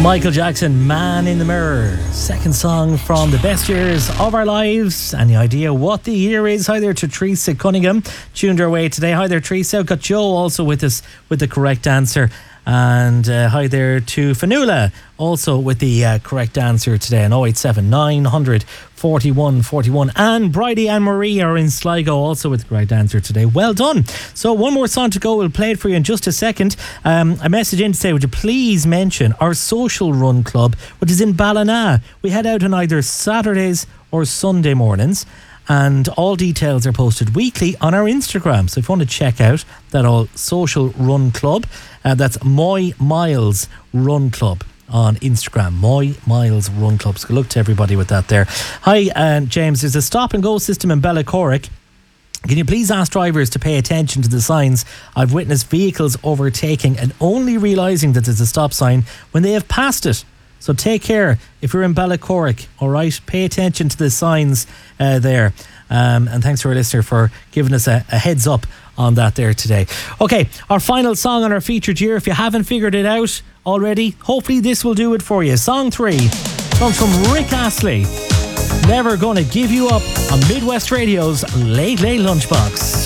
Michael Jackson, Man in the Mirror. Second song from the best years of our lives. Any idea what the year is? Hi there to Teresa Cunningham, tuned our way today. Hi there, Teresa. I've got Joe also with us with the correct answer. And hi there to Fanula, also with the correct answer today on 087 900 41 41. And Bridie and Marie are in Sligo, also with the correct answer today. Well done. So one more song to go. We'll play it for you in just a second. A message in to say, would you please mention our social run club, which is in Ballina. We head out on either Saturdays or Sunday mornings, and all details are posted weekly on our Instagram. So if you want to check out that all social run club, that's Moy Miles Run Club on Instagram. Moy Miles Run Club. So good luck to everybody with that there. Hi, James. There's a stop and go system in Bellacorrick. Can you please ask drivers to pay attention to the signs? I've witnessed vehicles overtaking and only realising that there's a stop sign when they have passed it. So take care if you're in Bellacorrick, all right? Pay attention to the signs there. And thanks to our listener for giving us a heads up on that there today. Okay, our final song on our featured year. If you haven't figured it out already, hopefully this will do it for you. Song 3 comes from Rick Astley. Never Gonna Give You Up on Midwest Radio's Late Late Lunchbox.